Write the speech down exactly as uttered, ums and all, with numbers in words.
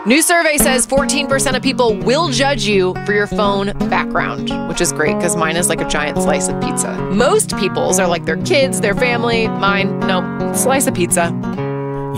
New survey says fourteen percent of people will judge you for your phone background, which is great because mine is like a giant slice of pizza. Most people's are like their kids, their family. Mine, nope, slice of pizza.